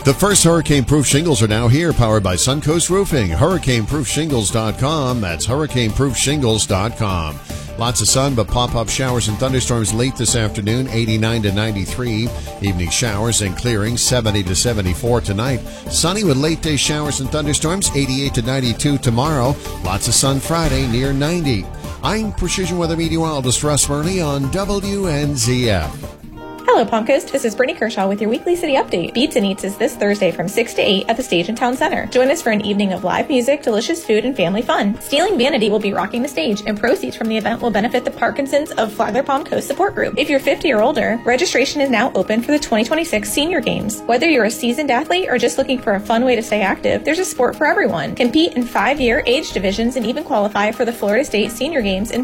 The first hurricane-proof shingles are now here, powered by Suncoast Roofing. HurricaneProofShingles.com. That's HurricaneProofShingles.com. Lots of sun, but pop-up showers and thunderstorms late this afternoon, 89 to 93. Evening showers and clearing, 70 to 74 tonight. Sunny with late-day showers and thunderstorms, 88 to 92 tomorrow. Lots of sun Friday, near 90. I'm Precision Weather Meteorologist Russ Murley on WNZF. Hello, Palm Coast. This is Brittany Kershaw with your weekly city update. Beats and Eats is this Thursday from 6 to 8 at the Stage and Town Center. Join us for an evening of live music, delicious food, and family fun. Stealing Vanity will be rocking the stage, and proceeds from the event will benefit the Parkinson's of Flagler Palm Coast Support Group. If you're 50 or older, registration is now open for the 2026 Senior Games. Whether you're a seasoned athlete or just looking for a fun way to stay active, there's a sport for everyone. Compete in 5-year age divisions and even qualify for the Florida State Senior Games in